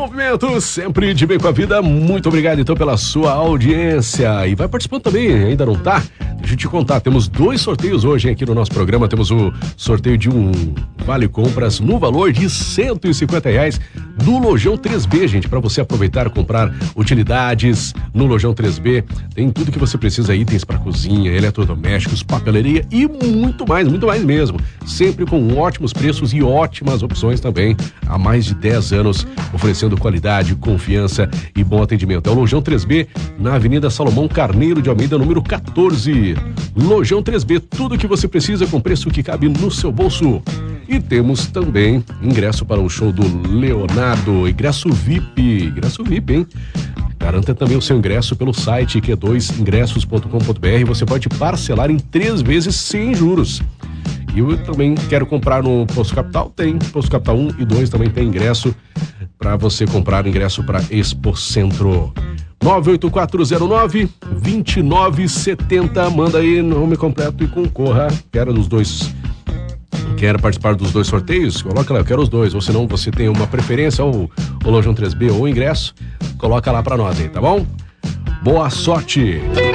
movimento, sempre de bem com a vida. Muito obrigado então pela sua audiência. E vai participando também, ainda não tá? Deixa eu te contar, temos 2 sorteios hoje aqui no nosso programa. Temos o sorteio de um vale compras no valor de R$150 do Lojão 3B, gente, para você aproveitar e comprar utilidades no Lojão 3B. Tem tudo que você precisa, itens para cozinha, eletrodomésticos, papelaria e muito mais mesmo. Sempre com ótimos preços e ótimas opções também. Há mais de 10 anos oferecendo qualidade, confiança e bom atendimento. É o Lojão 3B na Avenida Salomão Carneiro de Almeida, número 14. Lojão 3B, tudo que você precisa com preço que cabe no seu bolso. E temos também ingresso para o show do Leonardo, ingresso VIP, hein? Garanta também o seu ingresso pelo site q2ingressos.com.br. Você pode parcelar em 3 vezes sem juros. E eu também quero comprar no Posto Capital, tem Posto Capital 1 e 2 também tem ingresso para você comprar ingresso para Expo Centro. 98409-2970, manda aí nome completo e concorra. Quer participar dos 2 sorteios? Coloca lá, eu quero os 2, ou senão você tem uma preferência, ou o Lojão 3B ou o ingresso, coloca lá pra nós aí, tá bom? Boa sorte!